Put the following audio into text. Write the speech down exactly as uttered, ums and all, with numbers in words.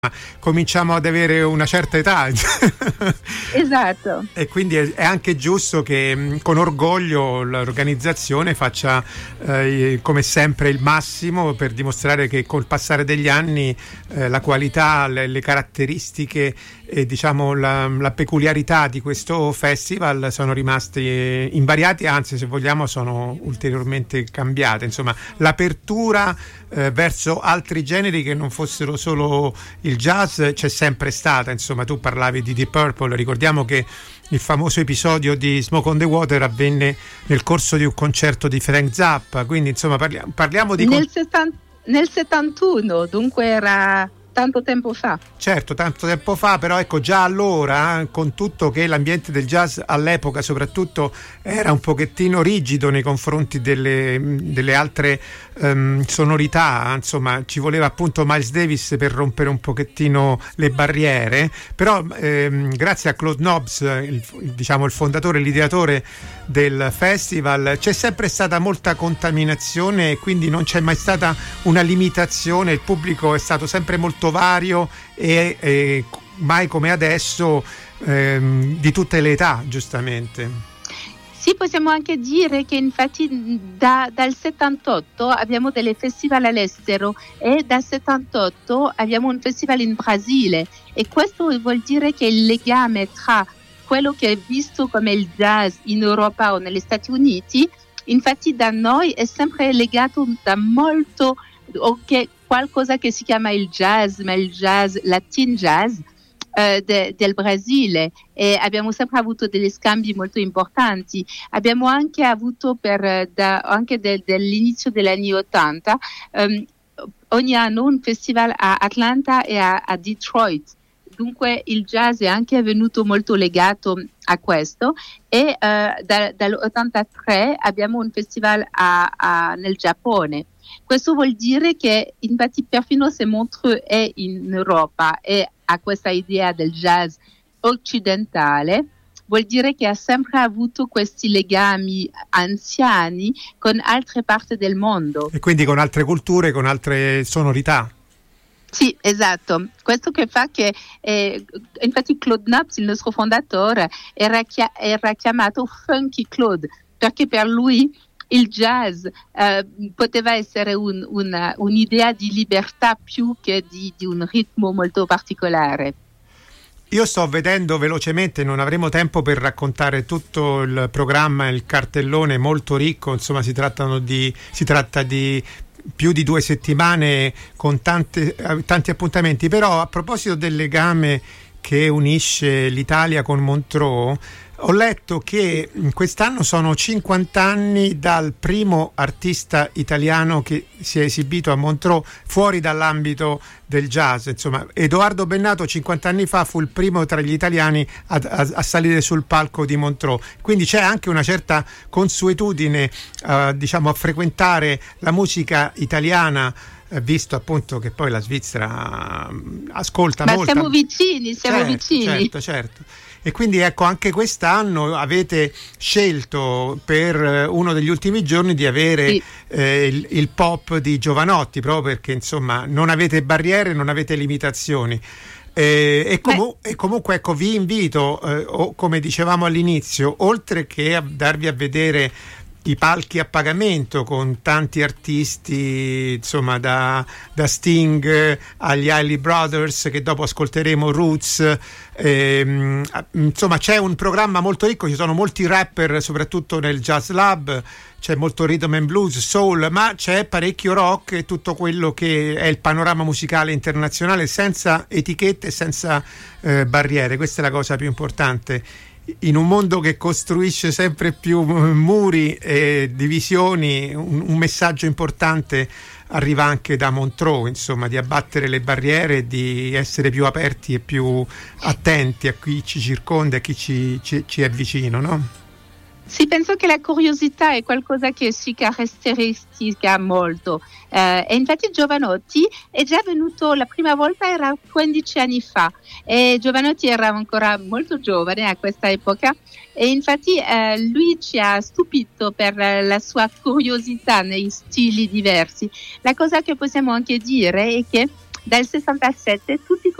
cominciamo ad avere una certa età. Esatto. E quindi è, è anche giusto che con orgoglio l'organizzazione faccia eh, come sempre il massimo per dimostrare che col passare degli anni eh, la qualità, le, le caratteristiche e diciamo la, la peculiarità di questo festival sono rimasti invariati, anzi se vogliamo sono ulteriormente cambiate. Insomma, l'apertura eh, verso altri generi che non fossero solo il jazz c'è sempre stata. Insomma, tu parlavi di Deep Purple, ricordiamo che il famoso episodio di Smoke on the Water avvenne nel corso di un concerto di Frank Zappa, quindi insomma parliamo, parliamo di... Nel, settant- nel settantuno, dunque era tanto tempo fa. Certo, tanto tempo fa, però ecco già allora, con tutto che l'ambiente del jazz all'epoca soprattutto era un pochettino rigido nei confronti delle, delle altre um, sonorità, insomma ci voleva appunto Miles Davis per rompere un pochettino le barriere, però ehm, grazie a Claude Nobs, il, diciamo il fondatore, l'ideatore del festival, c'è sempre stata molta contaminazione e quindi non c'è mai stata una limitazione, il pubblico è stato sempre molto vario e, e mai come adesso ehm, di tutte le età, giustamente. Sì, possiamo anche dire che infatti da, dal settantotto abbiamo delle festival all'estero e dal settantotto abbiamo un festival in Brasile, e questo vuol dire che il legame tra quello che è visto come il jazz in Europa o negli Stati Uniti, infatti da noi è sempre legato da molto, o che qualcosa che si chiama il jazz, ma il jazz, latin jazz eh, de, del Brasile, e abbiamo sempre avuto degli scambi molto importanti. Abbiamo anche avuto per da, anche de, dall'inizio degli anni ottanta um, ogni anno un festival a Atlanta e a, a Detroit. Dunque il jazz è anche venuto molto legato a questo, e uh, da, dall'ottantatré abbiamo un festival a, a, nel Giappone. Questo vuol dire che infatti perfino se Montreux è in Europa e ha questa idea del jazz occidentale, vuol dire che ha sempre avuto questi legami anziani con altre parti del mondo. E quindi con altre culture, con altre sonorità. Sì, esatto. Questo che fa che, eh, infatti Claude Nobs, il nostro fondatore, era, chia- era chiamato Funky Claude, perché per lui il jazz eh, poteva essere un, una, un'idea di libertà più che di, di un ritmo molto particolare. Io sto vedendo velocemente, non avremo tempo per raccontare tutto il programma, il cartellone molto ricco, insomma si trattano di si tratta di più di due settimane con tante, tanti appuntamenti. Però a proposito del legame che unisce l'Italia con Montreux, ho letto che quest'anno sono cinquanta anni dal primo artista italiano che si è esibito a Montreux fuori dall'ambito del jazz. Insomma, Edoardo Bennato cinquanta anni fa fu il primo tra gli italiani a, a, a salire sul palco di Montreux, quindi c'è anche una certa consuetudine uh, diciamo a frequentare la musica italiana, visto appunto che poi la Svizzera ascolta ma molto. Ma siamo vicini, siamo certo, vicini. Certo, certo. E quindi ecco, anche quest'anno avete scelto per uno degli ultimi giorni di avere sì. eh, il, il pop di Jovanotti, proprio perché insomma non avete barriere, non avete limitazioni. Eh, e, comu- e comunque ecco, vi invito, eh, o, come dicevamo all'inizio, oltre che a darvi a vedere i palchi a pagamento con tanti artisti, insomma da, da Sting agli Hailey Brothers, che dopo ascolteremo, Roots, ehm, insomma c'è un programma molto ricco, ci sono molti rapper soprattutto nel Jazz Lab, c'è molto rhythm and blues, soul, ma c'è parecchio rock e tutto quello che è il panorama musicale internazionale, senza etichette, senza eh, barriere. Questa è la cosa più importante. In un mondo che costruisce sempre più muri e divisioni, un, un messaggio importante arriva anche da Montreux, insomma, di abbattere le barriere e di essere più aperti e più attenti a chi ci circonda e a chi ci, ci, ci è vicino, no? Sì, penso che la curiosità è qualcosa che si caratterizza molto, eh, e infatti Jovanotti è già venuto la prima volta, era quindici anni fa, e Jovanotti era ancora molto giovane a questa epoca, e infatti eh, lui ci ha stupito per la sua curiosità nei stili diversi. La cosa che possiamo anche dire è che dal sessantasette tutti